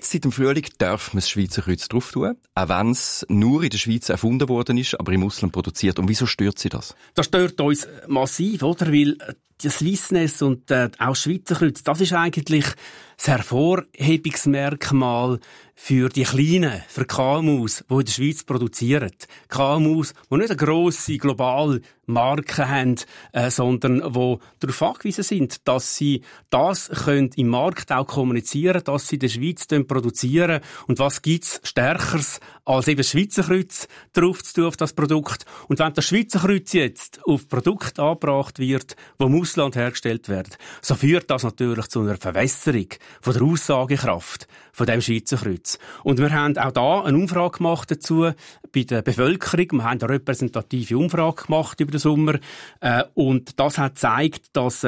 Jetzt, seit dem Frühling, darf man das Schweizer Kreuz drauf tun, auch wenn es nur in der Schweiz erfunden worden ist, aber im Ausland produziert. Und wieso stört Sie das? Das stört uns massiv, oder? Weil die Swissness und auch das Schweizer Kreuz, das ist eigentlich das Hervorhebungsmerkmal für die Kleinen, für KMUs, die in der Schweiz produzieren. KMUs, die nicht eine grosse globale Marke haben, sondern die darauf angewiesen sind, dass sie das können im Markt auch kommunizieren, dass sie in der Schweiz produzieren. Und was gibt's Stärkeres, als eben das Schweizer Kreuz drauf zu tun auf das Produkt? Und wenn das Schweizer Kreuz jetzt auf Produkte angebracht wird, die im Ausland hergestellt werden, so führt das natürlich zu einer Verwässerung von der Aussagekraft von dem Schweizer Kreuz. Und wir haben auch da eine Umfrage gemacht dazu bei der Bevölkerung. Wir haben eine repräsentative Umfrage gemacht über den Sommer. Und das hat gezeigt, dass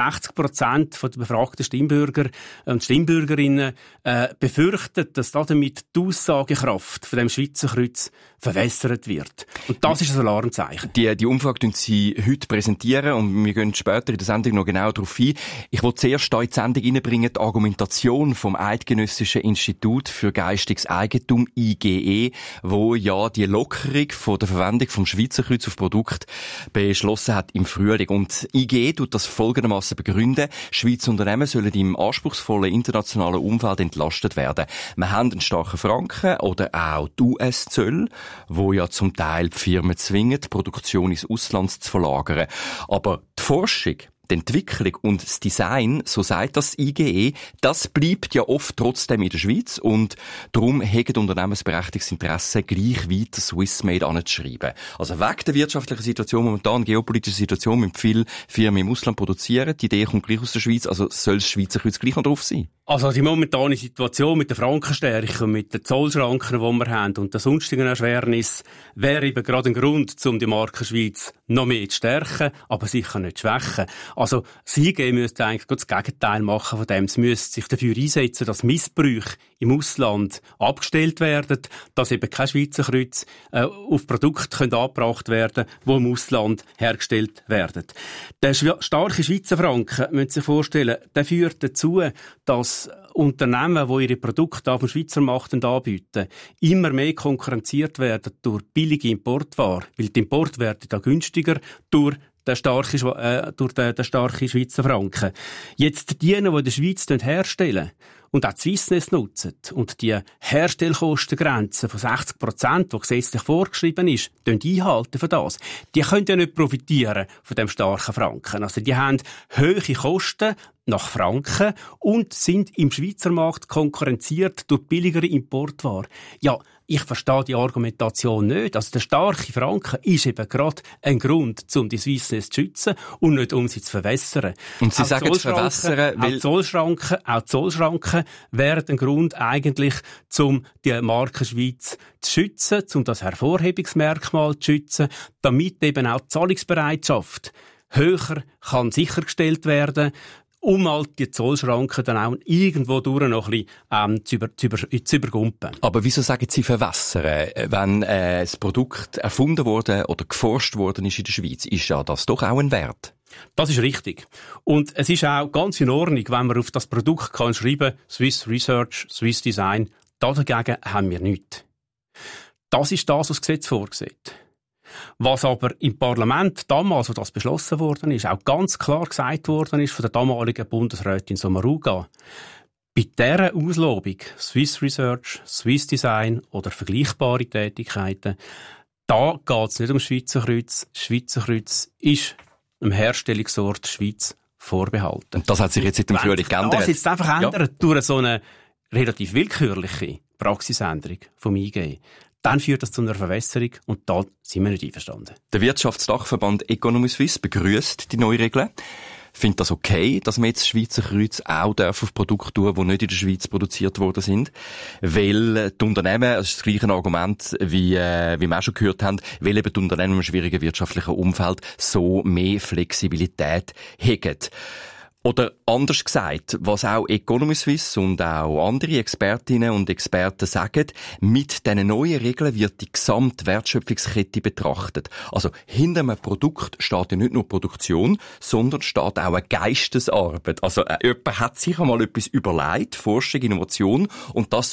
60% der befragten Stimmbürger und Stimmbürgerinnen befürchten, dass damit die Aussagekraft von dem Schweizer Kreuz verwässert wird. Und das ist ein Alarmzeichen. Die Umfrage präsentieren Sie heute präsentieren und wir gehen später in der Sendung noch genau darauf ein. Ich will zuerst in die Sendung reinbringen die Argumentation vom Eidgenössischen Institut für geistiges Eigentum, IGE, wo ja die Lockerung von der Verwendung vom Schweizer Kreuz auf Produkt beschlossen hat im Frühling. Und IGE tut das folgendermaßen begründen: Schweizer Unternehmen sollen im anspruchsvollen internationalen Umfeld entlastet werden. Wir haben einen starken Franken oder auch die US-Zölle, wo ja zum Teil die Firmen zwingen, die Produktion ins Ausland zu verlagern. Aber die Forschung, die Entwicklung und das Design, so sagt das IGE, das bleibt ja oft trotzdem in der Schweiz und darum hegen unternehmensberechtigtes Interesse gleich weiter Swissmade anzuschreiben. Also wegen der wirtschaftlichen Situation momentan, geopolitischen Situation, mit vielen Firmen im Ausland produzieren, die Idee kommt gleich aus der Schweiz, also soll das Schweizer Kreuz gleich noch drauf sein? Also die momentane Situation mit der Frankenstärke und mit den Zollschranken, die wir haben und der sonstigen Erschwernis, wäre eben gerade ein Grund, um die Marke Schweiz noch mehr zu stärken, aber sicher nicht zu schwächen. Also das IGE müsste eigentlich das Gegenteil machen von dem. Es müsste sich dafür einsetzen, dass Missbrüche im Ausland abgestellt werden, dass eben kein Schweizer Kreuz auf Produkte angebracht werden können, die im Ausland hergestellt werden. Der starke Schweizer Franken, müssen Sie sich vorstellen, der führt dazu, dass Unternehmen, die ihre Produkte auf dem Schweizer Markt anbieten, immer mehr konkurrenziert werden durch billige Importware, weil die Import werden da günstiger durch den starken Schweizer Franken. Jetzt diejenigen, die in der Schweiz herstellen und auch die Swissness nutzen und die Herstellkostengrenze von 60%, die gesetzlich vorgeschrieben ist, einhalten für das, die können ja nicht profitieren von dem starken Franken. Also die haben hohe Kosten nach Franken und sind im Schweizer Markt konkurrenziert durch billigere Importware. Ja, ich verstehe die Argumentation nicht. Also der starke Franken ist eben gerade ein Grund, um die Swissness zu schützen und nicht um sie zu verwässern. Und Sie sagen zu verwässern, weil... Auch Zollschranken wären ein Grund eigentlich, um die Marke Schweiz zu schützen, um das Hervorhebungsmerkmal zu schützen, damit eben auch die Zahlungsbereitschaft höher kann sichergestellt werden, um halt die Zollschranken dann auch irgendwo durch noch ein bisschen zu übergumpen. Aber wieso sagen Sie verwässern? Wenn das Produkt erfunden wurde oder geforscht worden ist in der Schweiz, ist ja das doch auch ein Wert. Das ist richtig. Und es ist auch ganz in Ordnung, wenn man auf das Produkt kann schreiben, Swiss Research, Swiss Design. Dagegen haben wir nichts. Das ist das, was das Gesetz vorsieht. Was aber im Parlament damals, als das beschlossen worden ist, auch ganz klar gesagt worden ist von der damaligen Bundesrätin Sommaruga: Bei dieser Auslobung, Swiss Research, Swiss Design oder vergleichbare Tätigkeiten, da geht es nicht um Schweizer Kreuz. Das Schweizer Kreuz ist dem Herstellungsort Schweiz vorbehalten. Und das hat sich jetzt seit dem Frühling geändert. Das jetzt einfach ändert durch so eine relativ willkürliche Praxisänderung vom IGE. Dann führt das zu einer Verwässerung und da sind wir nicht einverstanden. Der Wirtschaftsdachverband Economy Suisse begrüßt die neue Regel. Findet das okay, dass man jetzt das Schweizer Kreuz auch auf Produkte tun, die nicht in der Schweiz produziert worden sind? Weil die Unternehmen, das ist das gleiche Argument, wie wir auch schon gehört haben, weil eben die Unternehmen im schwierigen wirtschaftlichen Umfeld so mehr Flexibilität haben. Oder anders gesagt, was auch Economy Suisse und auch andere Expertinnen und Experten sagen, mit diesen neuen Regeln wird die gesamte Wertschöpfungskette betrachtet. Also hinter einem Produkt steht ja nicht nur Produktion, sondern steht auch eine Geistesarbeit. Also jemand hat sich einmal etwas überlegt, Forschung, Innovation, und das